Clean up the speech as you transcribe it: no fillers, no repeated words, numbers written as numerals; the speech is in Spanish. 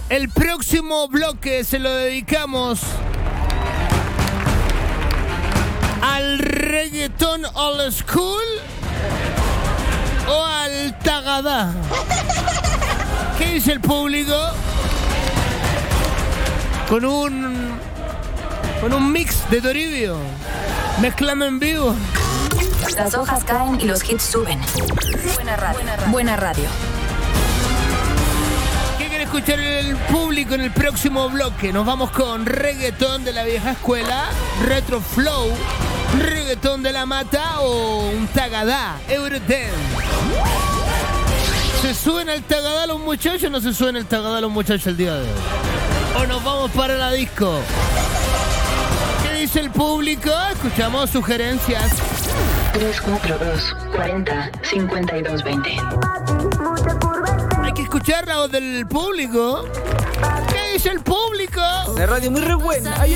El próximo bloque se lo dedicamos al reggaetón old school o al tagadá. ¿Qué dice el público? Con un mix de Toribio, mezclando en vivo. Las hojas caen y los hits suben. Buena radio. Buena radio. ¿Qué quiere escuchar el público en el próximo bloque? Nos vamos con reggaetón de la vieja escuela, retro flow, reggaetón de la mata o un tagadá, Eurodance. ¿Se suben al tagadá los muchachos o no se suben al tagadá los muchachos el día de hoy? ¿O nos vamos para la disco? ¿Qué dice el público? Escuchamos sugerencias. 342-40-52-20. Hay que escuchar la voz del público. ¿Qué dice el público? La radio muy re buena. Ay,